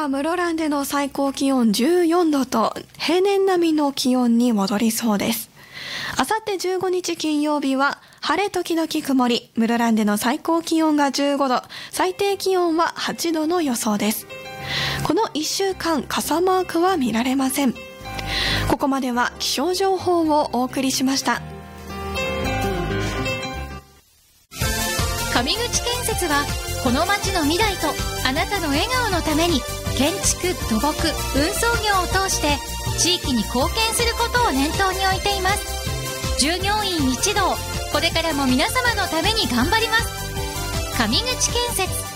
は室蘭での最高気温14度と平年並みの気温に戻りそうです。あさって15日金曜日は晴れ時々曇り、室蘭での最高気温が15度、最低気温は8度の予想です。この1週間傘マークは見られません。ここまでは気象情報をお送りしました。 上口建設はこの街の未来とあなたの笑顔のために建築、土木、運送業を通して地域に貢献することを念頭に置いています。従業員一同、これからも皆様のために頑張ります。上口建設。